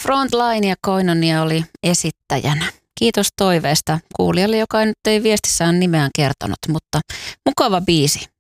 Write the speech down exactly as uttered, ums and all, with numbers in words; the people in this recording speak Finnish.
Frontline ja Koinonia oli esittäjänä. Kiitos toiveesta kuulijalle, joka nyt ei viestissään nimeään kertonut, mutta mukava biisi.